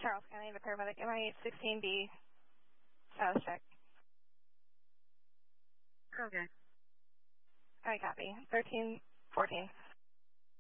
Charles County, the paramedic, MI 16B, status check. Okay. I copy. 1314.